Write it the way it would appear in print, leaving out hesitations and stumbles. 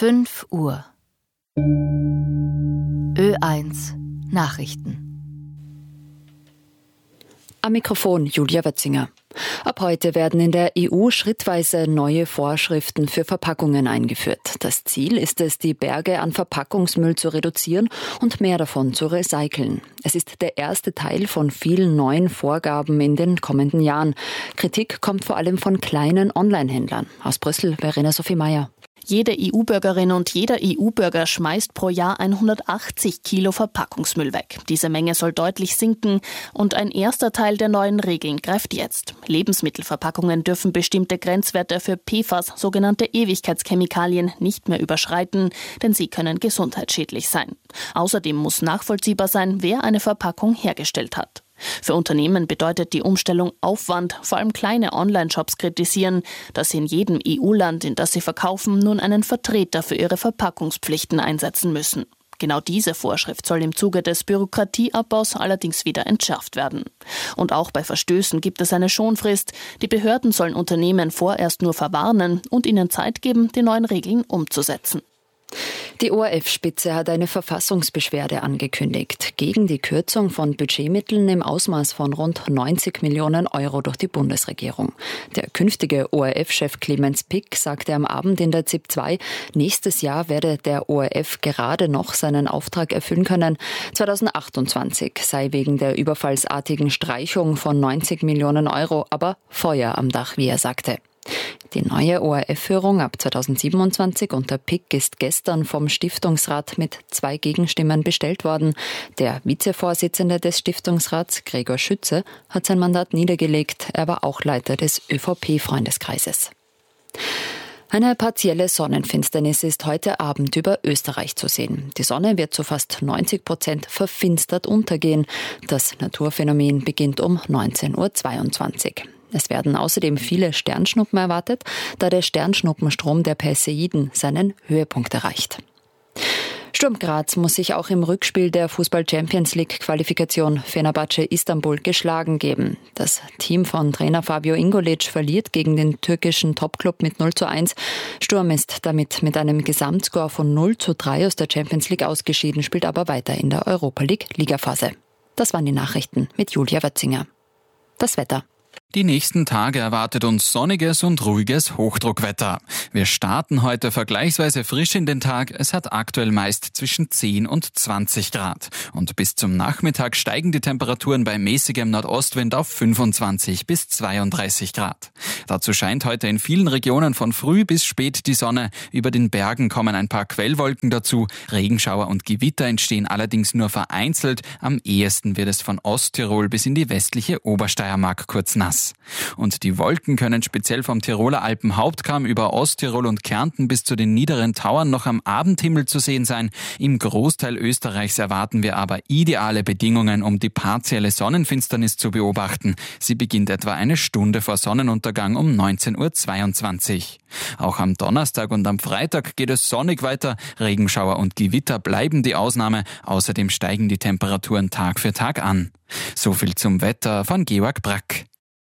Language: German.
5 Uhr. Ö1 Nachrichten. Am Mikrofon Julia Wötzinger. Ab heute werden in der EU schrittweise neue Vorschriften für Verpackungen eingeführt. Das Ziel ist es, die Berge an Verpackungsmüll zu reduzieren und mehr davon zu recyceln. Es ist der erste Teil von vielen neuen Vorgaben in den kommenden Jahren. Kritik kommt vor allem von kleinen Online-Händlern. Aus Brüssel, Verena Sophie Meyer. Jede EU-Bürgerin und jeder EU-Bürger schmeißt pro Jahr 180 Kilo Verpackungsmüll weg. Diese Menge soll deutlich sinken und ein erster Teil der neuen Regeln greift jetzt. Lebensmittelverpackungen dürfen bestimmte Grenzwerte für PFAS, sogenannte Ewigkeitschemikalien, nicht mehr überschreiten, denn sie können gesundheitsschädlich sein. Außerdem muss nachvollziehbar sein, wer eine Verpackung hergestellt hat. Für Unternehmen bedeutet die Umstellung Aufwand. Vor allem kleine Online-Shops kritisieren, dass sie in jedem EU-Land, in das sie verkaufen, nun einen Vertreter für ihre Verpackungspflichten einsetzen müssen. Genau diese Vorschrift soll im Zuge des Bürokratieabbaus allerdings wieder entschärft werden. Und auch bei Verstößen gibt es eine Schonfrist. Die Behörden sollen Unternehmen vorerst nur verwarnen und ihnen Zeit geben, die neuen Regeln umzusetzen. Die ORF-Spitze hat eine Verfassungsbeschwerde angekündigt gegen die Kürzung von Budgetmitteln im Ausmaß von rund 90 Millionen Euro durch die Bundesregierung. Der künftige ORF-Chef Clemens Pick sagte am Abend in der ZIP 2, nächstes Jahr werde der ORF gerade noch seinen Auftrag erfüllen können. 2028 sei wegen der überfallsartigen Streichung von 90 Millionen Euro aber Feuer am Dach, wie er sagte. Die neue ORF-Führung ab 2027 unter Pick ist gestern vom Stiftungsrat mit 2 Gegenstimmen bestellt worden. Der Vizevorsitzende des Stiftungsrats, Gregor Schütze, hat sein Mandat niedergelegt. Er war auch Leiter des ÖVP-Freundeskreises. Eine partielle Sonnenfinsternis ist heute Abend über Österreich zu sehen. Die Sonne wird zu fast 90% verfinstert untergehen. Das Naturphänomen beginnt um 19:22 Uhr. Es werden außerdem viele Sternschnuppen erwartet, da der Sternschnuppenstrom der Perseiden seinen Höhepunkt erreicht. Sturm Graz muss sich auch im Rückspiel der Fußball-Champions-League-Qualifikation Fenerbahce Istanbul geschlagen geben. Das Team von Trainer Fabio Ingolic verliert gegen den türkischen Topclub mit 0:1. Sturm ist damit mit einem Gesamtscore von 0:3 aus der Champions League ausgeschieden, spielt aber weiter in der Europa League-Ligaphase. Das waren die Nachrichten mit Julia Wötzinger. Das Wetter. Die nächsten Tage erwartet uns sonniges und ruhiges Hochdruckwetter. Wir starten heute vergleichsweise frisch in den Tag. Es hat aktuell meist zwischen 10 und 20 Grad. Und bis zum Nachmittag steigen die Temperaturen bei mäßigem Nordostwind auf 25 bis 32 Grad. Dazu scheint heute in vielen Regionen von früh bis spät die Sonne. Über den Bergen kommen ein paar Quellwolken dazu. Regenschauer und Gewitter entstehen allerdings nur vereinzelt. Am ehesten wird es von Osttirol bis in die westliche Obersteiermark kurz nass. Und die Wolken können speziell vom Tiroler Alpenhauptkamm über Osttirol und Kärnten bis zu den niederen Tauern noch am Abendhimmel zu sehen sein. Im Großteil Österreichs erwarten wir aber ideale Bedingungen, um die partielle Sonnenfinsternis zu beobachten. Sie beginnt etwa eine Stunde vor Sonnenuntergang um 19:22 Uhr. Auch am Donnerstag und am Freitag geht es sonnig weiter. Regenschauer und Gewitter bleiben die Ausnahme. Außerdem steigen die Temperaturen Tag für Tag an. So viel zum Wetter von Georg Brack.